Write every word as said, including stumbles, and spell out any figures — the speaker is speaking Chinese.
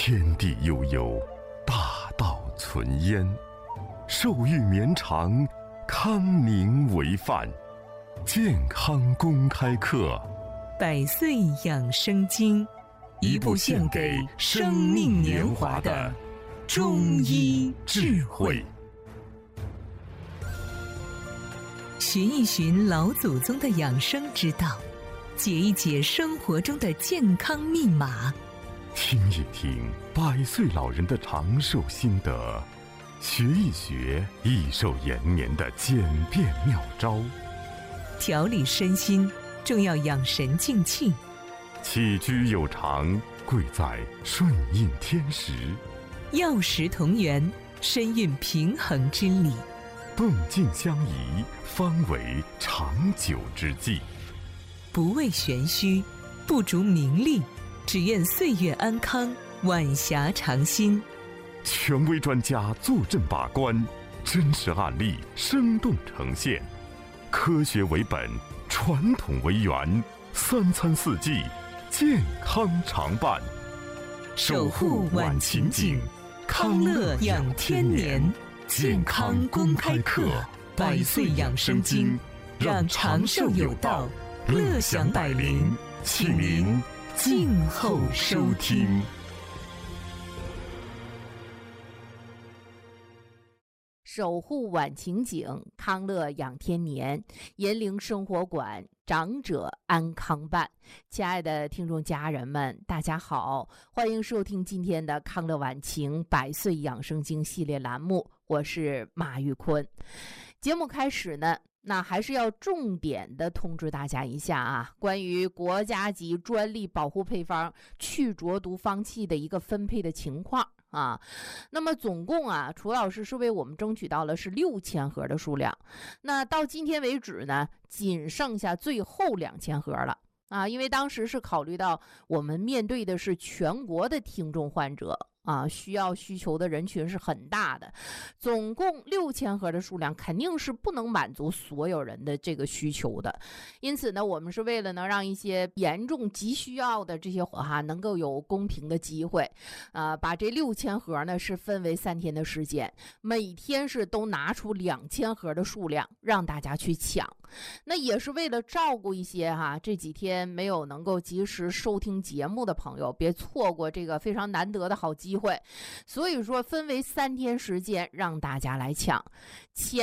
天地悠悠，大道存焉。寿欲绵长，康宁为范。健康公开课， 百岁养生经， 一部献给生命年华的中医智慧。 寻一寻老祖宗的养生之道，解一解生活中的健康密码， 听一听百岁老人的长寿心得，学一学益寿延年的简便妙招。 调理身心，重要养神静气。 起居有常，贵在顺应天时。 药食同源，深蕴平衡之理。 动静相宜，方为长久之计。 不为玄虚，不逐名利，只愿岁月安康，晚霞长新。 权威专家坐镇把关，真实案例生动呈现。科学为本，传统为源，三餐四季，健康常伴。 守护晚晴景，康乐养天年。健康公开课，百岁养生经，让长寿有道，乐享百龄，请您静候收听。 守护晚晴景，康乐养天年，银龄生活馆，长者安康办。亲爱的听众家人们，大家好，欢迎收听今天的康乐晚晴百岁养生经系列栏目，我是马玉坤。节目开始呢，那还是要重点的通知大家一下啊，关于国家级专利保护配方去浊毒方剂的一个分配的情况啊。那么总共啊，楚老师是为我们争取到了是六千盒的数量，那到今天为止呢，仅剩下最后两千盒了啊，因为当时是考虑到我们面对的是全国的听众患者啊，需要需求的人群是很大的，总共六千盒的数量肯定是不能满足所有人的这个需求的。因此呢，我们是为了能让一些严重急需要的这些伙哈能够有公平的机会，呃，把这六千盒呢是分为三天的时间，每天是都拿出两千盒的数量让大家去抢。那也是为了照顾一些哈这几天没有能够及时收听节目的朋友，别错过这个非常难得的好机会。所以说分为三天时间让大家来抢。前